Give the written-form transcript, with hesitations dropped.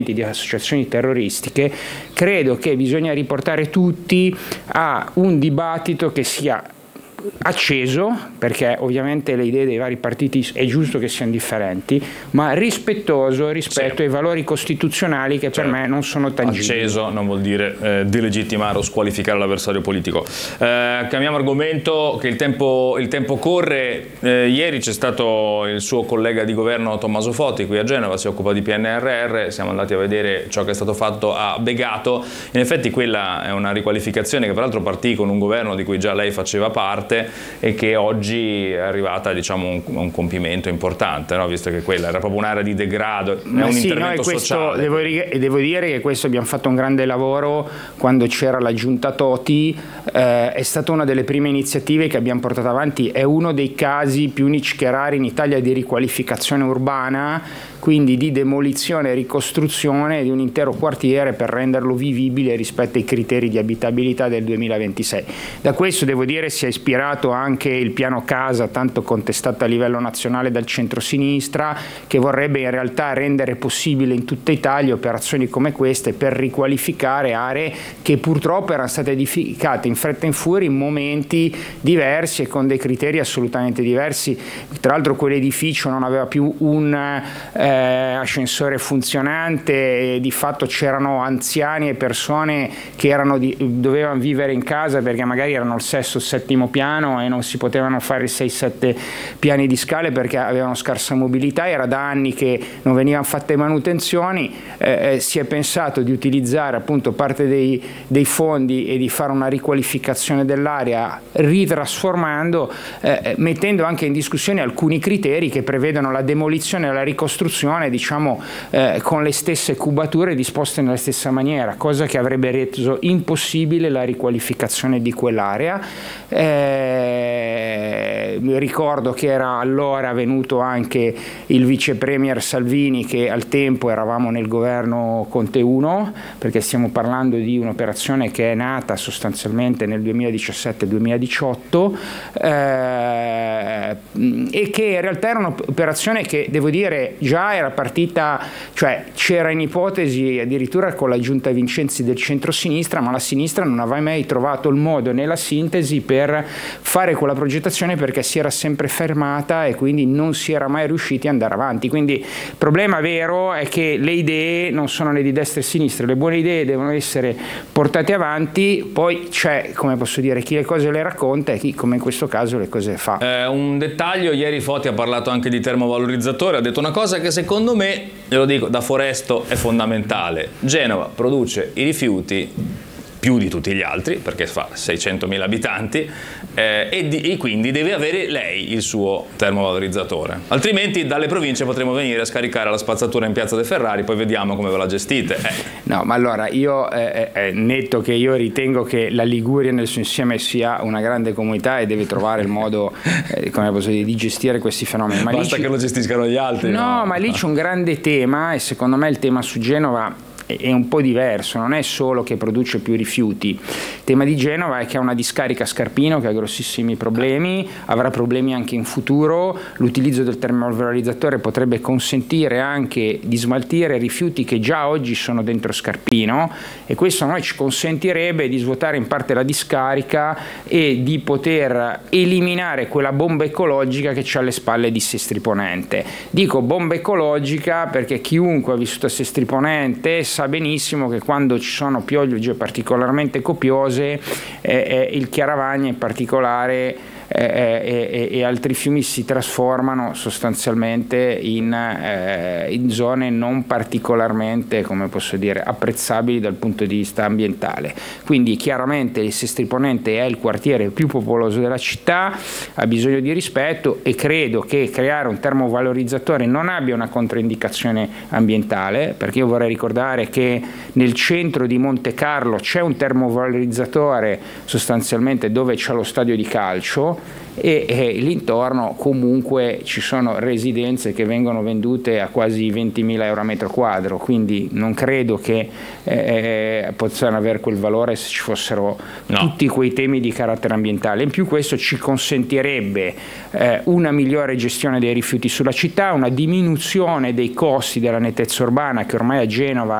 di associazioni terroristiche, credo che bisogna riportare tutti a un dibattito che sia acceso, perché ovviamente le idee dei vari partiti è giusto che siano differenti, ma rispettoso rispetto ai valori costituzionali che per me non sono tangibili. Acceso non vuol dire delegittimare o squalificare l'avversario politico. Cambiamo argomento, che il tempo corre. Ieri c'è stato il suo collega di governo Tommaso Foti qui a Genova, si occupa di PNRR, siamo andati a vedere ciò che è stato fatto a Begato. In effetti quella è una riqualificazione che peraltro partì con un governo di cui già lei faceva parte e che oggi è arrivata, diciamo, a un compimento importante, no? Visto che quella era proprio un'area di degrado, è un intervento sociale. Devo dire che questo abbiamo fatto un grande lavoro quando c'era la giunta Toti, è stata una delle prime iniziative che abbiamo portato avanti, è uno dei casi più unici che rari in Italia di riqualificazione urbana, quindi di demolizione e ricostruzione di un intero quartiere per renderlo vivibile rispetto ai criteri di abitabilità del 2026. Da questo devo dire si è ispirato anche il piano casa, tanto contestato a livello nazionale dal centro-sinistra, che vorrebbe in realtà rendere possibile in tutta Italia operazioni come queste per riqualificare aree che purtroppo erano state edificate in fretta e in furia in momenti diversi e con dei criteri assolutamente diversi. Tra l'altro quell'edificio non aveva più un ascensore funzionante e di fatto c'erano anziani e persone che dovevano vivere in casa perché magari erano al sesto o settimo piano e non si potevano fare 6-7 piani di scale perché avevano scarsa mobilità. Era da anni che non venivano fatte manutenzioni, si è pensato di utilizzare appunto parte dei fondi e di fare una riqualificazione dell'area ritrasformando, mettendo anche in discussione alcuni criteri che prevedono la demolizione e la ricostruzione, diciamo, con le stesse cubature disposte nella stessa maniera, cosa che avrebbe reso impossibile la riqualificazione di quell'area. Mi ricordo che era allora venuto anche il vice premier Salvini, che al tempo eravamo nel governo Conte 1, perché stiamo parlando di un'operazione che è nata sostanzialmente nel 2017-2018 e che in realtà era un'operazione che, devo dire, già era partita, cioè c'era in ipotesi addirittura con la giunta Vincenzi del centro-sinistra, ma la sinistra non aveva mai trovato il modo né la sintesi per fare quella progettazione, perché si era sempre fermata e quindi non si era mai riusciti ad andare avanti. Quindi il problema vero è che le idee non sono né di destra e sinistra, le buone idee devono essere portate avanti, poi c'è, come posso dire, chi le cose le racconta e chi, come in questo caso, le cose fa. Un dettaglio, ieri Foti ha parlato anche di termovalorizzatore, ha detto una cosa che secondo me, glielo dico da foresto, è fondamentale. Genova produce i rifiuti più di tutti gli altri, perché fa 600.000 abitanti, e quindi deve avere lei il suo termovalorizzatore. Altrimenti dalle province potremo venire a scaricare la spazzatura in Piazza De Ferrari, poi vediamo come ve la gestite. No, ma allora io netto che io ritengo che la Liguria nel suo insieme sia una grande comunità e deve trovare il modo, come posso dire, di gestire questi fenomeni. Ma basta che lo gestiscano gli altri. No, ma lì c'è un grande tema, e secondo me il tema su Genova è un po' diverso, non è solo che produce più rifiuti. Il tema di Genova è che ha una discarica a Scarpino che ha grossissimi problemi, avrà problemi anche in futuro. L'utilizzo del termovalorizzatore potrebbe consentire anche di smaltire rifiuti che già oggi sono dentro Scarpino, e questo a noi ci consentirebbe di svuotare in parte la discarica e di poter eliminare quella bomba ecologica che c'è alle spalle di Sestri Ponente. Dico bomba ecologica perché chiunque ha vissuto a Sestri Ponente sa benissimo che quando ci sono piogge particolarmente copiose, il Chiaravagna in particolare e altri fiumi si trasformano sostanzialmente in zone non particolarmente, come posso dire, apprezzabili dal punto di vista ambientale. Quindi chiaramente il Sestri Ponente è il quartiere più popoloso della città, ha bisogno di rispetto, e credo che creare un termovalorizzatore non abbia una controindicazione ambientale, perché io vorrei ricordare che nel centro di Monte Carlo c'è un termovalorizzatore sostanzialmente dove c'è lo stadio di calcio, e l'intorno comunque ci sono residenze che vengono vendute a quasi 20.000 euro a metro quadro, quindi non credo che possano avere quel valore se ci fossero tutti quei temi di carattere ambientale. In più questo ci consentirebbe una migliore gestione dei rifiuti sulla città, una diminuzione dei costi della nettezza urbana, che ormai a Genova